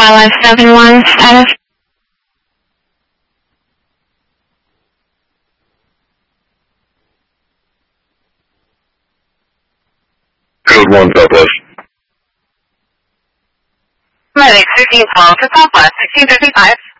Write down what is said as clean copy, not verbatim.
Wildlife 71 status. Code 1 Southwest. Medic 1312 to Southwest, 1655.